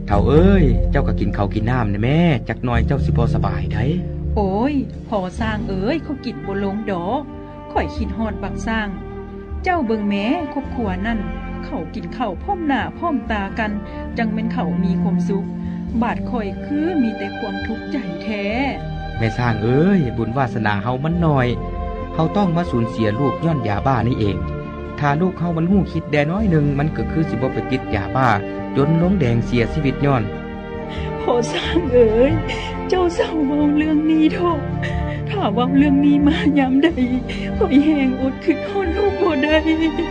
เฒ่าเอ้ยเจ้าก็กินข้าวกินน้ำนะแม่จักหน่อยเจ้าสิบ่สบายได้โอ้ยพอสร้างเอ้ยเขากินบ่ลงดอกข่อยคิดฮอดบักสร้างเจ้าเบิ่งแม้ครอบครัวนั่นเขากินข้าวพร้อมหน้าพร้อมตากันจังเป็นเขามีความสุขบาดข่อยคือมีแต่ความทุกข์ใจแท้แม่สร้างเอ้ยบุญวาสนาเฮามันน้อยเฮาต้องมาสูญเสียลูกย้อนยาบ้านี่เองถ้าลูกเฮามันหู้คิดแดน้อยนึงมันก็คือสิบ่ไปติดยาบ้าจนล้มแดงเสียชีวิตย้อนพอสร้างเอ้ยเจ้าเศร้าเว้าเรื่องนี้เถอะถ้าเว้าเรื่องนี้มายามใดข่อยแห้งอดคิดฮอดลูกบ่ได้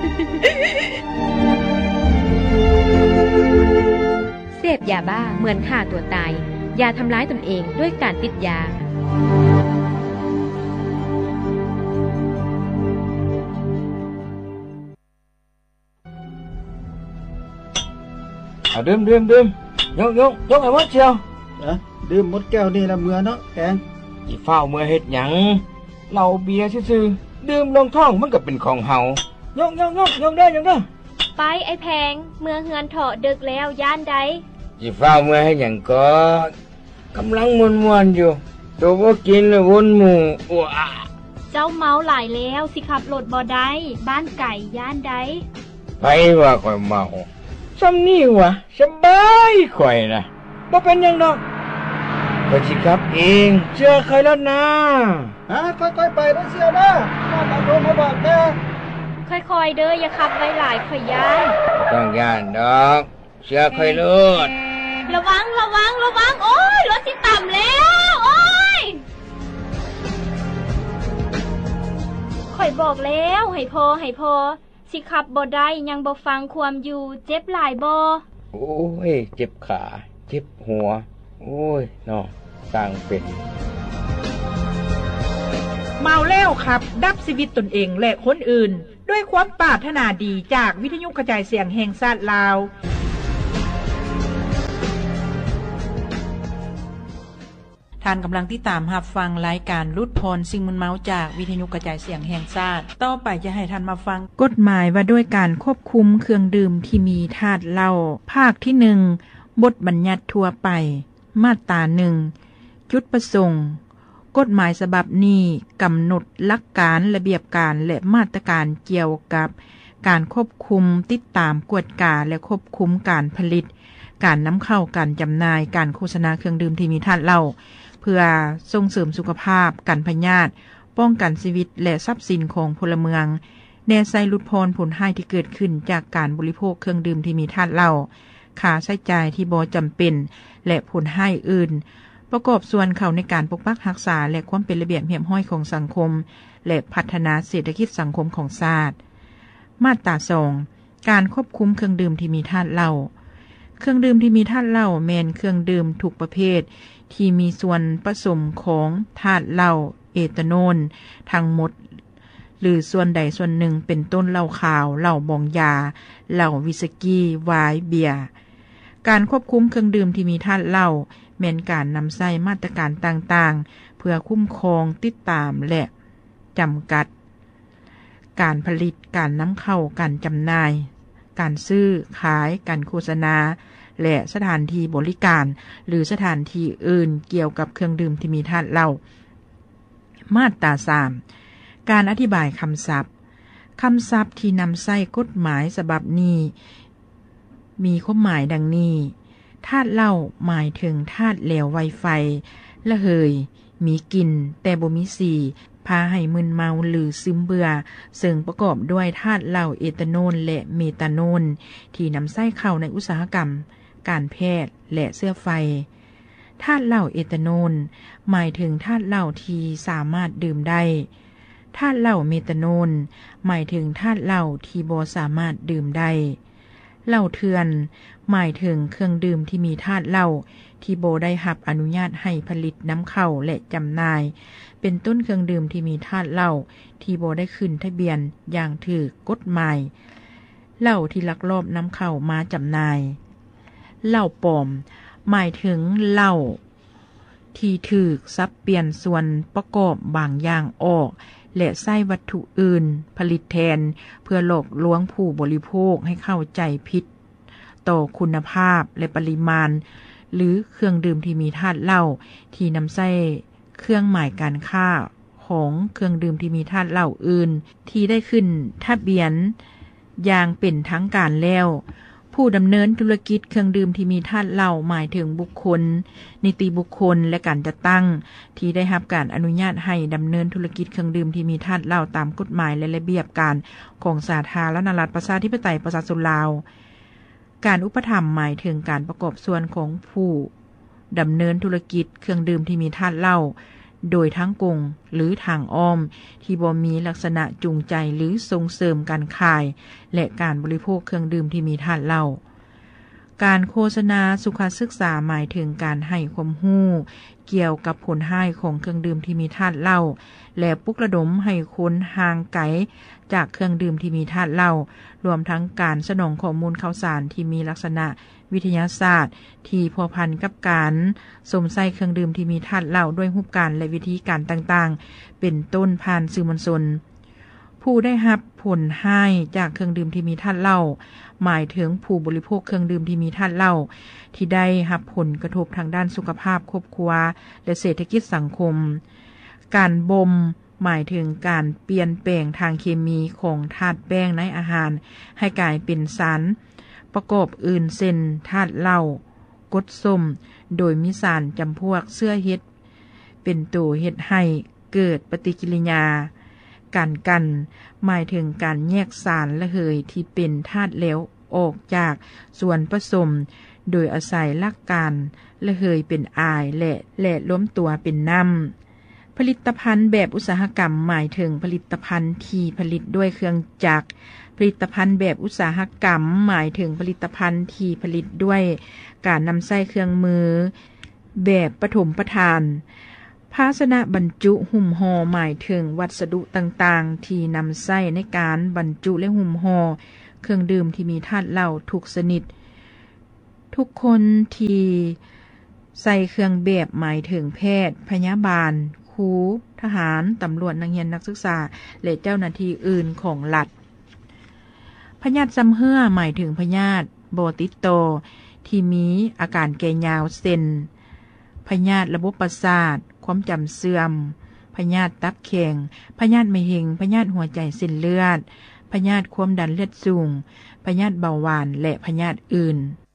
เสพยาบ้าเหมือนฆ่าตัวตายอย่าทำร้ายตนเองด้วยการติดยาดื่มยกให้หมดเชียวดื่มหมดแก้วนี่ละเมื่อเนาะแพงสิเฝ้าเมื่อเฮ็ดหยังเหล้าเบียร์ซื่อๆดื่มลงท้องมันก็เป็นของเฮายกเด้อไปไอ้แพงเมื่อเฮือนเถาะดึกแล้วย่านใดสิเฝ้าเมื่อให้หยังก็กำลังม่วนๆอยู่ตัวบ่กินแล้ววนหมู่เจ้าเมาหลายแล้วสิขับรถบ่ได้บ้านไก่ย่านใดไปว่าข่อยเมาซ้ำนี่วะสบายข่อยนะบ่เป็นหยังดอกข่อยสิขับเองเชื่อใครแล้วนะค่อยๆไปนะเสี่ยวนะมาโดนมาบอกแกค่อยๆเด้ออย่าขับไว้หลายข่อยย่านต้องย่านดอกเชื่อข่อยเลิศระวังโอ้ยรถสิต่ำแล้วโอ้ยข่อยบอกแล้วให้พอสิขับบ่ได้ยังบ่ฟังความอยู่เจ็บหลายบ่โอ้ยเจ็บขาเจ็บหัวโอ้ยน้อสร้างเป็นเมาแล้วครับดับชีวิตตนเองและคนอื่นด้วยความปรารถนาดีจากวิทยุกระจายเสียงแห่งชาติลาวท่านกำลังที่ตามรับฟังรายการรุดพรสิ่งมึนเมาจากวิทยุกระจายเสียงแห่งชาติต่อไปจะให้ท่านมาฟังกฎหมายว่าด้วยการควบคุมเครื่องดื่มที่มีธาตุเหล้าภาคที่1บทบัญญัติทั่วไปมาตรา1จุดประสงค์กฎหมายฉบับนี้กำหนดหลักการระเบียบการและมาตรการเกี่ยวกับการควบคุมติดตามกวดกาและควบคุมการผลิตการนำเข้าการจำหน่ายการโฆษณาเครื่องดื่มที่มีธาตุเหล้าเพื่อส่งเสริมสุขภาพกันพยาธิป้องกันชีวิตและทรัพย์สินของพลเมืองแนวไซลุดพรผลให้ที่เกิดขึ้นจากการบริโภคเครื่องดื่มที่มีธาตุเหล้าค่าใช้จ่ายที่บ่จำเป็นและผลให้อื่นประกอบส่วนเข้าในการปกปักรักษาและความเป็นระเบียบเรียบร้อยของสังคมและพัฒนาเศรษฐกิจสังคมของชาติมาตรา2การควบคุมเครื่องดื่มที่มีธาตุเหล้าเครื่องดื่มที่มีธาตุเหล้าแม่นเครื่องดื่มทุกประเภทที่มีส่วนผสมของธาตุเหล้าเอทานอลทั้งหมดหรือส่วนใดส่วนหนึ่งเป็นต้นเหล้าขาวเหล้าบองยาเหล้าวิสกี้ไวน์เบียร์การควบคุมเครื่องดื่มที่มีธาตุเหล้าแม่นการนำใช้มาตรการต่างๆเพื่อคุ้มครองติดตามและจำกัดการผลิตการนำเข้าการจำหน่ายการซื้อขายการโฆษณาและสถานที่บริการหรือสถานที่อื่นเกี่ยวกับเครื่องดื่มที่มีธาตุเหล้ามาตรา3การอธิบายคำศัพท์ที่นำใช้กฎหมายฉบับนี้มีความหมายดังนี้ธาตุเหล้าหมายถึงธาตุเหลวไวไฟระเหยมีกลิ่นแต่บ่มีสีพาให้มึนเมาหรือซึมเบื่อซึ่งประกอบด้วยธาตุเหล้าเอทานอลและเมทานอลที่นำใช้เข้าในอุตสาหกรรมการแพทย์และเสื้อไฟธาตุเหล้าเอทานอลหมายถึงธาตุเหล้าที่สามารถดื่มได้ธาตุเหล้าเมทานอลหมายถึงธาตุเหล้าที่บ่สามารถดื่มได้เหล้าเถื่อนหมายถึงเครื่องดื่มที่มีธาตุเหล้าที่บ่ได้รับอนุญาตให้ผลิตนำเข้าและจำหน่ายเป็นต้นเครื่องดื่มที่มีธาตุเหล้าที่บ่ได้ขึ้นทะเบียนอย่างถูกกฎหมายเหล้าที่ลักลอบนำเข้ามาจำหน่ายเหล้าปลอมหมายถึงเหล้าที่ถูกสับเปลี่ยนส่วนประกอบบางอย่างออกและใช้วัตถุอื่นผลิตแทนเพื่อหลอกลวงผู้บริโภคให้เข้าใจผิดต่อคุณภาพและปริมาณหรือเครื่องดื่มที่มีธาตุเหล้าที่นำใส่เครื่องหมายการค้าของเครื่องดื่มที่มีธาตุเหล้าอื่นที่ได้ขึ้นทะเบียนอย่างเป็นทางการแล้วผู้ดำเนินธุรกิจเครื่องดื่มที่มีธาตุเหล้าหมายถึงบุคคลนิติบุคคลและการจัดตั้งที่ได้รับการอนุญาตให้ดำเนินธุรกิจเครื่องดื่มที่มีธาตุเหล้าตามกฎหมายและระเบียบการของสาธารณรัฐประชาธิปไตยประชาชนลาวการอุปถัมภ์หมายถึงการประกอบส่วนของผู้ดำเนินธุรกิจเครื่องดื่มที่มีธาตุเหล้าโดยทั้งกงหรือทางอ้อมที่บ่มีลักษณะจูงใจหรือส่งเสริมการขายและการบริโภคเครื่องดื่มที่มีธาตุเหล้าการโฆษณาสุขศึกษาหมายถึงการให้ความรู้เกี่ยวกับผลร้ายของเครื่องดื่มที่มีธาตุเหล้าและปลุกระดมให้คนห่างไกลจากเครื่องดื่มที่มีธาตุเหล้ารวมทั้งการสนองข้อมูลข่าวสารที่มีลักษณะวิทยาศาสตร์ที่พัวพันกับการสวมใส่เครื่องดื่มที่มีธาตุเหล้าด้วยรูปการและวิธีการต่างๆเป็นต้นผ่านสื่อมวลชนผู้ได้รับผลร้ายจากเครื่องดื่มที่มีธาตุเหล้าหมายถึงผู้บริโภคเครื่องดื่มที่มีธาตุเหล้าที่ได้รับผลกระทบทางด้านสุขภาพครอบครัวและเศรษฐกิจสังคมการบ่มหมายถึงการเปลี่ยนแปลงทางเคมีของธาตุแป้งในอาหารให้กลายเป็นสารประกอบอื่นเช่นธาตุเหล้ากรดส้มโดยมีสารจำพวกเชื้อเฮ็ดเป็นตัวเฮ็ดให้เกิดปฏิกิริยากันหมายถึงการแยกสารระเหยที่เป็นธาตุเหลวออกจากส่วนผสมโดยอาศัยหลักการระเหยเป็นอายและล้มตัวเป็นน้ำผลิตภัณฑ์แบบอุตสาหกรรมหมายถึงผลิตภัณฑ์ที่ผลิตด้วยเครื่องจักรผลิตภัณฑ์แบบอุตสาหกรรมหมายถึงผลิตภัณฑ์ที่ผลิตด้วยการนำใช้เครื่องมือแบบปฐมฌานภาชนะบรรจุหุ้มห่อหมายถึงวัสดุต่างๆที่นำใช้ในการบรรจุและหุ้มห่อเครื่องดื่มที่มีธาตุเหล้าทุกชนิดทุกคนที่ใส่เครื่องแบบหมายถึงแพทย์พยาบาลครูทหารตำรวจนักเรียนนักศึกษาและเจ้าหน้าที่อื่นของรัฐพยาธิซ้ำเหื่อหมายถึงพยาธิบ่ติดต่อที่มีอาการแก่ยาวเส้นพยาธิระบบประสาทความจำเสื่อมพยาธิตับแข็งพยาธิมะเร็งพยาธิหัวใจเส้นเลือดพยาธิความดันเลือดสูงพยาธิเบาหวานและพยาธิอื่น